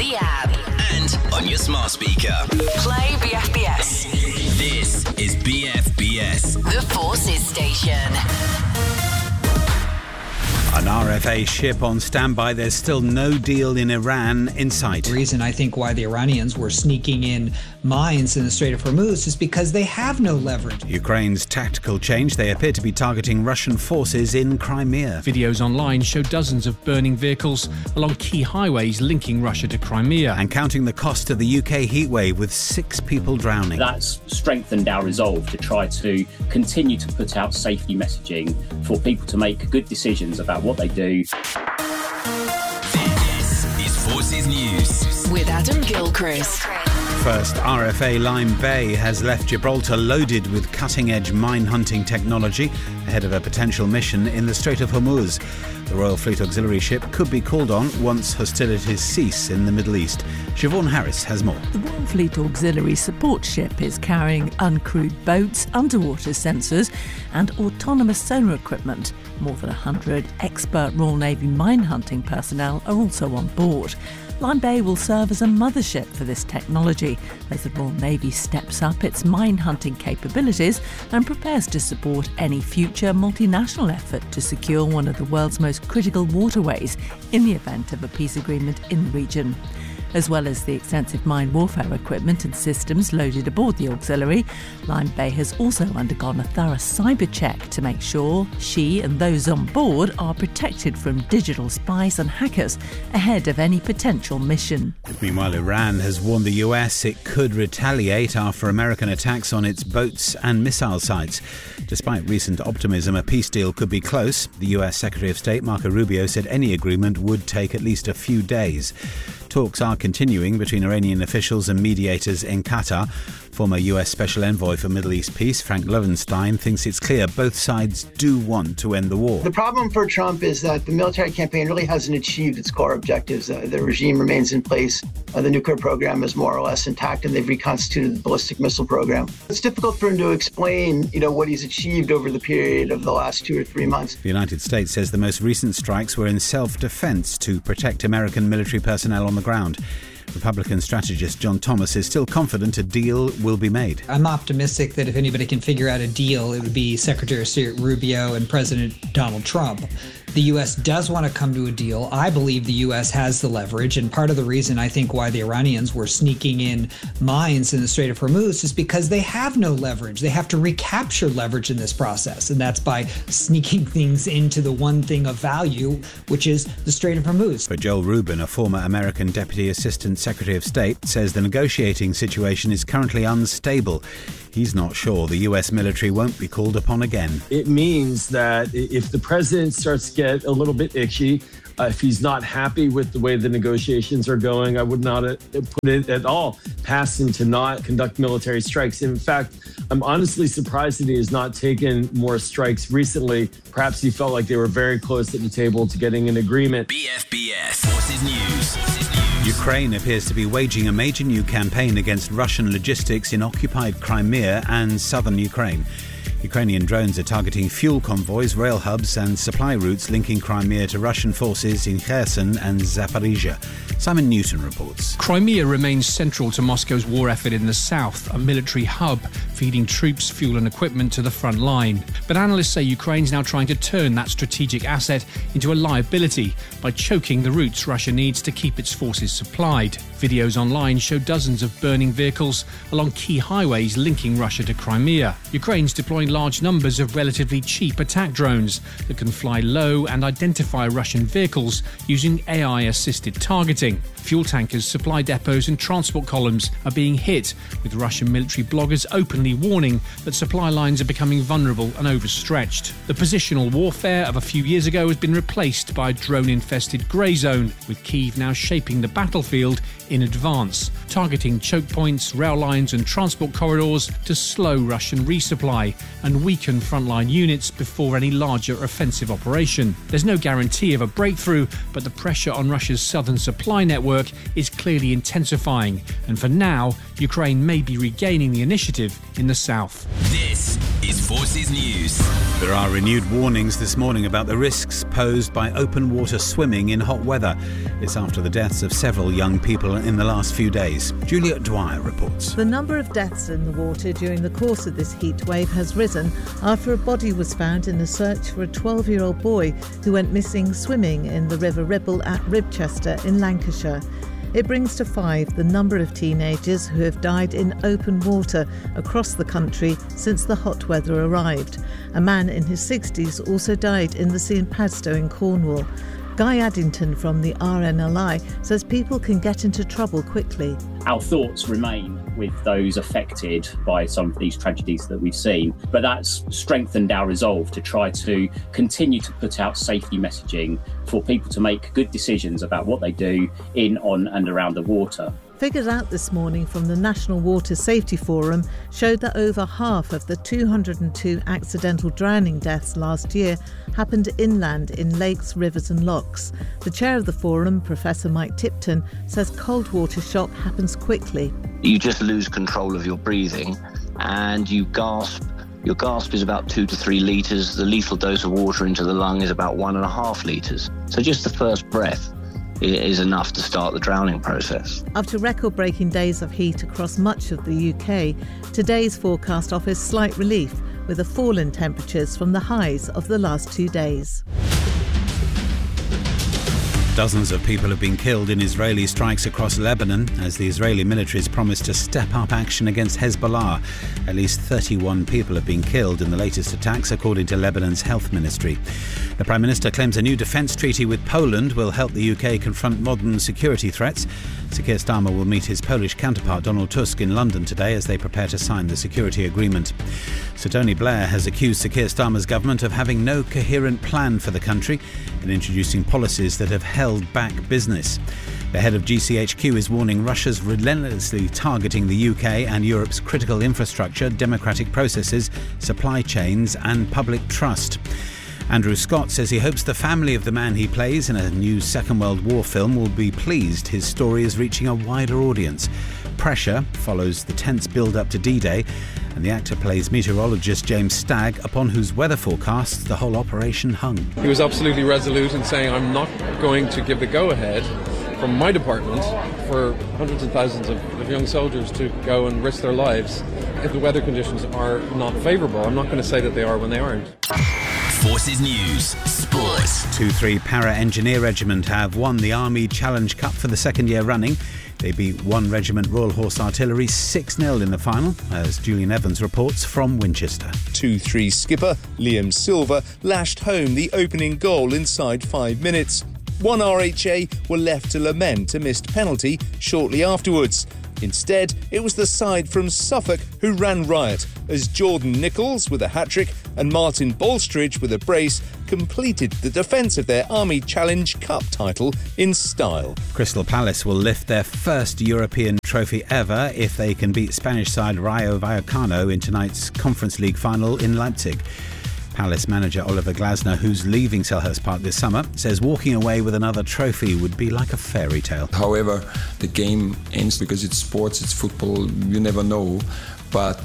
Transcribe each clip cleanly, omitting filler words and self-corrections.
the app. And on your smart speaker. Play BFBS. This is BFBS. The Forces Station. An RFA ship on standby. There's still no deal in Iran in sight. The reason I think why the Iranians were sneaking in mines in the Strait of Hormuz is because they have no leverage. Ukraine's tactical change. They appear to be targeting Russian forces in Crimea. Videos online show dozens of burning vehicles along key highways linking Russia to Crimea. And counting the cost of the UK heatwave with 6 people drowning. That's strengthened our resolve to try to continue to put out safety messaging for people to make good decisions about what they do. This is Forces News with Adam Gilchrist. First, RFA Lyme Bay has left Gibraltar loaded with cutting-edge mine-hunting technology ahead of a potential mission in the Strait of Hormuz. The Royal Fleet Auxiliary ship could be called on once hostilities cease in the Middle East. Siobhan Harris has more. The Royal Fleet Auxiliary support ship is carrying uncrewed boats, underwater sensors and autonomous sonar equipment. More than 100 expert Royal Navy mine-hunting personnel are also on board. Lyme Bay will serve as a mothership for this technology as the Royal Navy steps up its mine-hunting capabilities and prepares to support any future multinational effort to secure one of the world's most critical waterways in the event of a peace agreement in the region. As well as the extensive mine warfare equipment and systems loaded aboard the auxiliary, Lyme Bay has also undergone a thorough cyber check to make sure she and those on board are protected from digital spies and hackers ahead of any potential mission. Meanwhile, Iran has warned the US it could retaliate after American attacks on its boats and missile sites. Despite recent optimism a peace deal could be close, the US Secretary of State Marco Rubio said any agreement would take at least a few days. Talks are continuing between Iranian officials and mediators in Qatar. Former US Special Envoy for Middle East Peace, Frank Loewenstein, thinks it's clear both sides do want to end the war. The problem for Trump is that the military campaign really hasn't achieved its core objectives. The regime remains in place. The nuclear program is more or less intact, and they've reconstituted the ballistic missile program. It's difficult for him to explain, what he's achieved over the period of the last 2 or 3 months. The United States says the most recent strikes were in self-defense to protect American military personnel on the ground. Republican strategist John Thomas is still confident a deal will be made. I'm optimistic that if anybody can figure out a deal, it would be Secretary of State Rubio and President Donald Trump. The U.S. does want to come to a deal. I believe the U.S. has the leverage, and part of the reason I think why the Iranians were sneaking in mines in the Strait of Hormuz is because they have no leverage. They have to recapture leverage in this process, and that's by sneaking things into the one thing of value, which is the Strait of Hormuz. But Joel Rubin, a former American Deputy Assistant Secretary of State, says the negotiating situation is currently unstable. He's not sure the U.S. military won't be called upon again. It means that if the president starts to get a little bit itchy, if he's not happy with the way the negotiations are going, I would not put it at all past him to not conduct military strikes. In fact, I'm honestly surprised that he has not taken more strikes recently. Perhaps he felt like they were very close at the table to getting an agreement. BFBS Forces News. Ukraine appears to be waging a major new campaign against Russian logistics in occupied Crimea and southern Ukraine. Ukrainian drones are targeting fuel convoys, rail hubs and supply routes linking Crimea to Russian forces in Kherson and Zaporizhia. Simon Newton reports. Crimea remains central to Moscow's war effort in the south, a military hub feeding troops, fuel and equipment to the front line. But analysts say Ukraine's now trying to turn that strategic asset into a liability by choking the routes Russia needs to keep its forces supplied. Videos online show dozens of burning vehicles along key highways linking Russia to Crimea. Ukraine's deploying large numbers of relatively cheap attack drones that can fly low and identify Russian vehicles using AI-assisted targeting. Fuel tankers, supply depots and transport columns are being hit, with Russian military bloggers openly warning that supply lines are becoming vulnerable and overstretched. The positional warfare of a few years ago has been replaced by a drone-infested grey zone, with Kyiv now shaping the battlefield in advance, targeting choke points, rail lines and transport corridors to slow Russian resupply and weaken frontline units before any larger offensive operation. There's no guarantee of a breakthrough, but the pressure on Russia's southern supply network is clearly intensifying, and for now, Ukraine may be regaining the initiative in the south. This is is Forces News. There are renewed warnings this morning about the risks posed by open water swimming in hot weather. It's after the deaths of several young people in the last few days. Juliet Dwyer reports. The number of deaths in the water during the course of this heat wave has risen after a body was found in a search for a 12-year-old boy who went missing swimming in the River Ribble at Ribchester in Lancashire. It brings to 5 the number of teenagers who have died in open water across the country since the hot weather arrived. A man in his 60s also died in the sea in Padstow in Cornwall. Guy Addington from the RNLI says people can get into trouble quickly. Our thoughts remain with those affected by some of these tragedies that we've seen, but that's strengthened our resolve to try to continue to put out safety messaging for people to make good decisions about what they do in, on and around the water. Figures out this morning from the National Water Safety Forum showed that over half of the 202 accidental drowning deaths last year happened inland in lakes, rivers and lochs. The chair of the forum, Professor Mike Tipton, says cold water shock happens quickly. You just lose control of your breathing and you gasp. Your gasp is about 2 to 3 litres. The lethal dose of water into the lung is about 1.5 litres. So just the first breath is enough to start the drowning process. After record-breaking days of heat across much of the UK, today's forecast offers slight relief with a fall in temperatures from the highs of the last 2 days. Dozens of people have been killed in Israeli strikes across Lebanon as the Israeli military has promised to step up action against Hezbollah. At least 31 people have been killed in the latest attacks, according to Lebanon's health ministry. The Prime Minister claims a new defence treaty with Poland will help the UK confront modern security threats. Sir Keir Starmer will meet his Polish counterpart Donald Tusk in London today as they prepare to sign the security agreement. Sir Tony Blair has accused Sir Keir Starmer's government of having no coherent plan for the country and introducing policies that have held back business. The head of GCHQ is warning Russia's relentlessly targeting the UK and Europe's critical infrastructure, democratic processes, supply chains and public trust. Andrew Scott says he hopes the family of the man he plays in a new Second World War film will be pleased his story is reaching a wider audience. Pressure follows the tense build-up to D-Day, and the actor plays meteorologist James Stagg, upon whose weather forecasts the whole operation hung. He was absolutely resolute in saying, I'm not going to give the go-ahead from my department for hundreds and thousands of young soldiers to go and risk their lives. If the weather conditions are not favourable, I'm not going to say that they are when they aren't. Forces News Sports. 2-3 Para-Engineer Regiment have won the Army Challenge Cup for the second year running. They beat 1 Regiment Royal Horse Artillery 6-0 in the final, as Julian Evans reports from Winchester. 2-3 skipper Liam Silver lashed home the opening goal inside 5 minutes. 1 RHA were left to lament a missed penalty shortly afterwards. Instead, it was the side from Suffolk who ran riot as Jordan Nichols with a hat-trick and Martin Bolstridge with a brace completed the defence of their Army Challenge Cup title in style. Crystal Palace will lift their first European trophy ever if they can beat Spanish side Rayo Vallecano in tonight's Conference League final in Leipzig. Palace manager Oliver Glasner, who's leaving Selhurst Park this summer, says walking away with another trophy would be like a fairy tale. However, the game ends because it's sports, it's football, you never know. But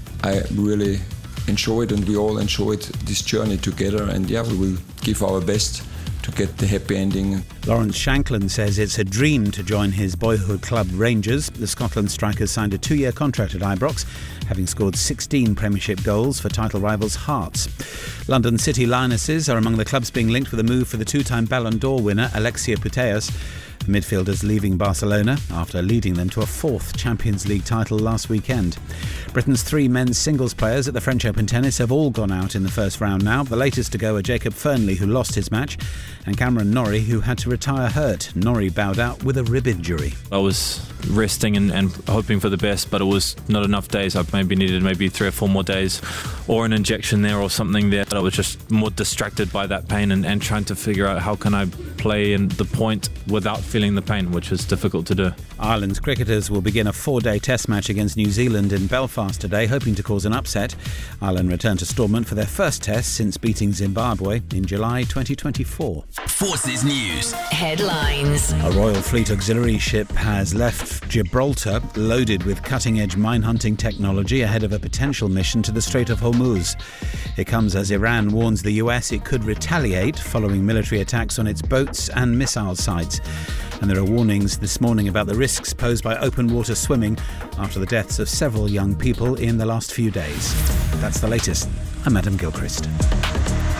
I really enjoyed, and we all enjoyed this journey together, and we will give our best to get the happy ending. Lawrence Shanklin says it's a dream to join his boyhood club Rangers. The Scotland striker signed a 2-year contract at Ibrox, having scored 16 Premiership goals for title rivals Hearts. London City Lionesses are among the clubs being linked with a move for the 2-time Ballon d'Or winner Alexia Putellas. The midfielder's leaving Barcelona after leading them to a 4th Champions League title last weekend. Britain's 3 men's singles players at the French Open tennis have all gone out in the first round now. The latest to go are Jacob Fernley, who lost his match, and Cameron Norrie, who had to retire hurt. Norrie bowed out with a rib injury. I was resting and hoping for the best, but it was not enough days. I maybe needed 3 or 4 more days, or an injection there or something there. I was just more distracted by that pain and trying to figure out how can I play in the point without feeling the pain, which is difficult to do. Ireland's cricketers will begin a 4-day test match against New Zealand in Belfast today, hoping to cause an upset. Ireland return to Stormont for their first test since beating Zimbabwe in July 2024. Forces News. Headlines. A Royal Fleet auxiliary ship has left Gibraltar loaded with cutting-edge mine-hunting technology ahead of a potential mission to the Strait of Hormuz. It comes as Iran warns the US it could retaliate following military attacks on its boats and missile sites. And there are warnings this morning about the risks posed by open water swimming after the deaths of several young people in the last few days. That's the latest. I'm Adam Gilchrist.